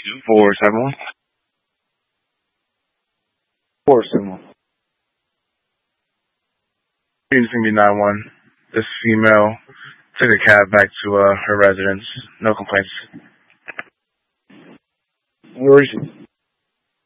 471. 471. It's gonna be 91. This female took a cab back to her residence. No complaints. Where is she?